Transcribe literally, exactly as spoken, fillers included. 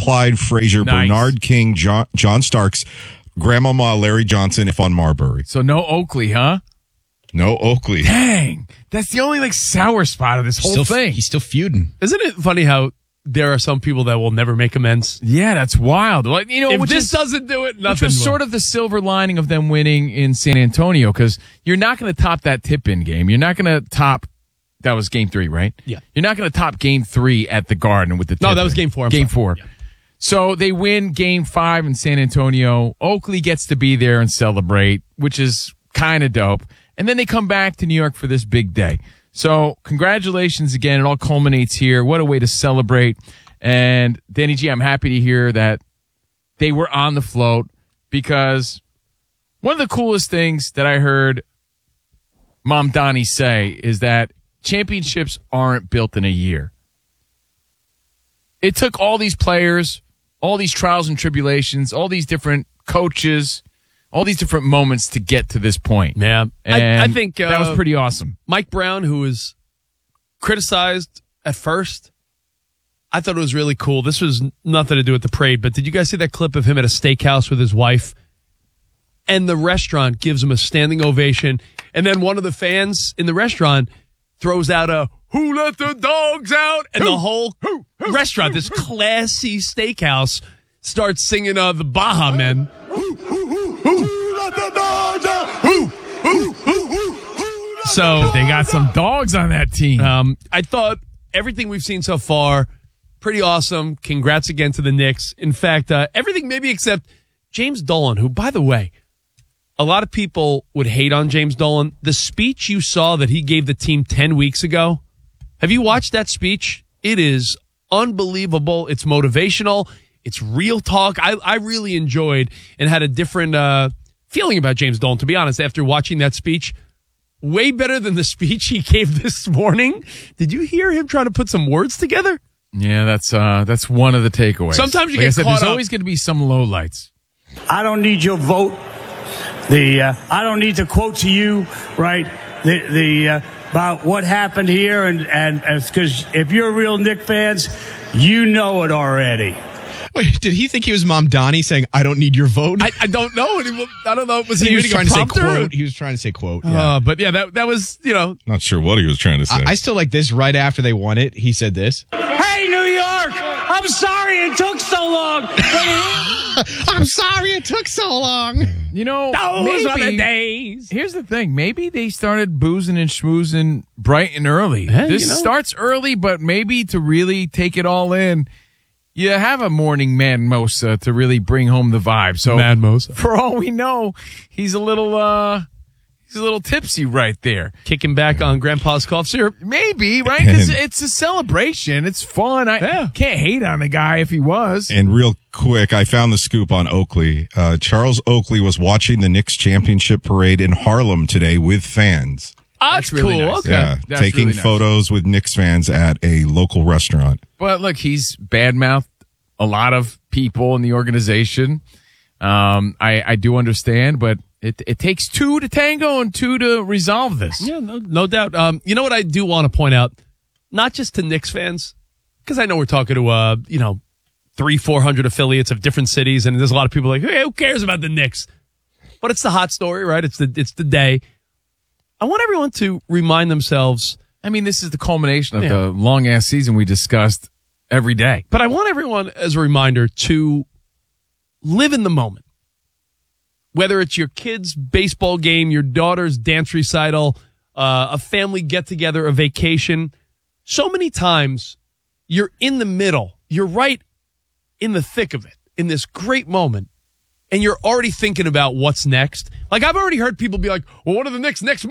Clyde Frazier, Nice. Bernard King, John, John Starks, Grandmama Larry Johnson, and Von Marbury. So no Oakley, huh? No Oakley. Dang. That's the only like sour spot of this whole Still, thing. He's still feuding. Isn't it funny how there are some people that will never make amends? Yeah, that's wild. Like, you know, If which this is, doesn't do it, which nothing was will. sort of the silver lining of them winning in San Antonio, because you're not going to top that tip-in game. You're not going to top. That was game three, right? Yeah. You're not going to top game three at the Garden with the No, tip-in. that was game four. I'm game sorry. four. Yeah. So they win game five in San Antonio. Oakley gets to be there and celebrate, which is kind of dope. And then they come back to New York for this big day. So congratulations again. It all culminates here. What a way to celebrate. And Danny G, I'm happy to hear that they were on the float, because one of the coolest things that I heard Mom Donnie say is that championships aren't built in a year. It took all these players, all these trials and tribulations, all these different coaches, all these different moments to get to this point. Yeah. And I, I think uh, that was pretty awesome. Mike Brown, who was criticized at first, I thought it was really cool. This was nothing to do with the parade, but did you guys see that clip of him at a steakhouse with his wife? And the restaurant gives him a standing ovation. And then one of the fans in the restaurant throws out a, "Who let the dogs out?" And the whole restaurant, this classy steakhouse, starts singing uh, the Baja Men. So They got some dogs on that team. Um, I thought everything we've seen so far, pretty awesome. Congrats again to the Knicks. In fact, uh, everything maybe except James Dolan, who, by the way, a lot of people would hate on James Dolan. The speech you saw that he gave the team ten weeks ago, have you watched that speech? It is unbelievable. It's motivational. It's real talk. I, I really enjoyed and had a different uh, feeling about James Dolan, to be honest, after watching that speech. Way better than the speech he gave this morning. Did you hear him trying to put some words together? Yeah, that's uh, that's one of the takeaways. Sometimes you like get I said, caught there's up. always going to be some lowlights. I don't need your vote. The uh, I don't need to quote to you, right? The the uh, about what happened here, and and because if you're real Knick fans, you know it already. Wait, did he think he was Mom Donnie saying, "I don't need your vote"? I, I don't know. I don't know. Was he, he was reading trying a to say prompter? quote. He was trying to say quote. Yeah. Uh, but yeah, that that was, you know. Not sure what he was trying to say. I, I still like this. Right after they won it, he said this. Hey, New York! I'm sorry it took so long. I'm sorry it took so long. You know, Those are the maybe, days. here's the thing. Maybe they started boozing and schmoozing bright and early. Hey, this you know. starts early, but maybe to really take it all in, you have a morning man mosa to really bring home the vibe. So Mad Mosa. for all we know, he's a little uh he's a little tipsy right there. Kicking back on Grandpa's cough syrup. Maybe, right? Because it's a celebration. It's fun. I Yeah. can't hate on the guy if he was. And real quick, I found the scoop on Oakley. Uh, Charles Oakley was watching the Knicks championship parade in Harlem today with fans. Ah, That's that's really cool. nice. Okay. Yeah, That's taking really nice. photos with Knicks fans at a local restaurant. But look, he's badmouthed a lot of people in the organization. Um, I, I do understand, but it it takes two to tango and two to resolve this. Yeah, no, no doubt. Um, you know what I do want to point out? Not just to Knicks fans, because I know we're talking to, uh, you know, three, four hundred affiliates of different cities, and there's a lot of people like, hey, who cares about the Knicks? But it's the hot story, right? It's the it's the day. I want everyone to remind themselves, I mean, this is the culmination of Yeah. the long ass season we discussed every day. but I want everyone as a reminder to live in the moment. Whether it's your kid's baseball game, your daughter's dance recital, uh, a family get together, a vacation. So many times you're in the middle. You're right in the thick of it, in this great moment. And you're already thinking about what's next. Like, I've already heard people be like, well, what are the Knicks' next